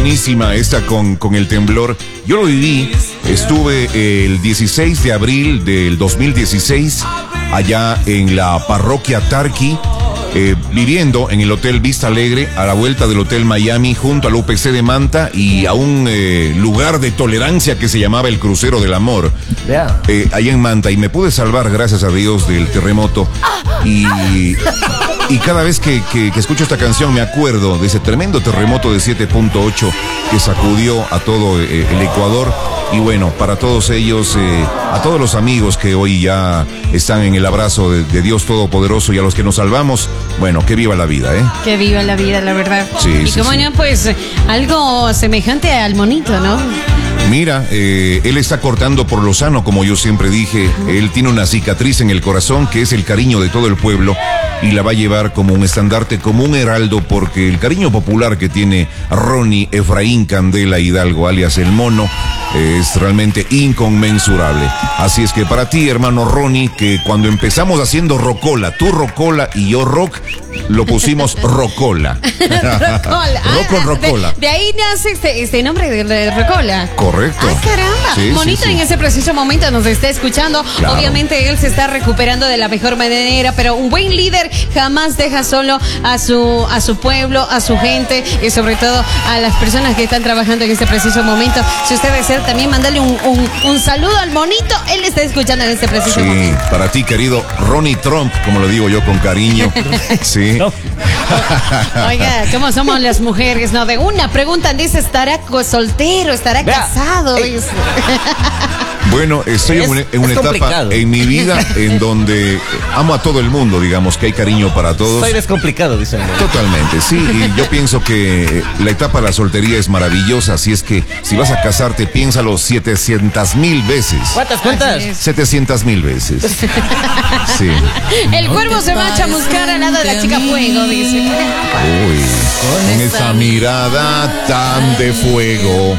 buenísima esta con el temblor. Yo lo viví, estuve el 16 de abril del 2016 allá en la parroquia Tarqui, viviendo en el Hotel Vista Alegre, a la vuelta del Hotel Miami, junto al UPC de Manta y a un lugar de tolerancia que se llamaba el Crucero del Amor, allá en Manta. Y me pude salvar, gracias a Dios, del terremoto. Y cada vez que escucho esta canción me acuerdo de ese tremendo terremoto de 7.8 que sacudió a todo el Ecuador. Y bueno, para todos ellos, a todos los amigos que hoy ya están en el abrazo de Dios Todopoderoso y a los que nos salvamos, bueno, que viva la vida, ¿eh? Que viva la vida, la verdad. Sí, y sí, como sí. No, pues algo semejante al monito, ¿no? Mira, él está cortando por lo sano, como yo siempre dije. Él tiene una cicatriz en el corazón que es el cariño de todo el pueblo y la va a llevar como un estandarte, como un heraldo, porque el cariño popular que tiene Ronnie Efraín Candela Hidalgo, alias El Mono, es realmente inconmensurable. Así es que para ti, hermano Ronnie, que cuando empezamos haciendo rocola, tú rocola y yo rock, lo pusimos rocola. Rocola. Rocola. De ahí nace este nombre de rocola. Correcto. ¡Ah, caramba! Sí, Monito sí. En ese preciso momento nos está escuchando. Claro. Obviamente él se está recuperando de la mejor manera, pero un buen líder jamás deja solo a su pueblo, a su gente y sobre todo a las personas que están trabajando en este preciso momento. Si usted desea también mandarle un saludo al Monito, él está escuchando en este preciso momento. Sí, para ti, querido Ronnie Trump, como lo digo yo con cariño. Sí. No. Oiga, ¿cómo somos las mujeres? No, de una preguntan, dice, ¿estará soltero? ¿Estará casado? Bueno, estoy en una etapa en mi vida en donde amo a todo el mundo, digamos, que hay cariño para todos. Soy descomplicado, dicen. Totalmente, sí, y yo pienso que la etapa de la soltería es maravillosa, así es que si vas a casarte, piénsalo 700,000 veces. ¿Cuántas? 700,000 veces. Sí. El cuervo se va a chamuscar al lado de la chica fuego, dice. Uy, con esa mirada tan de fuego.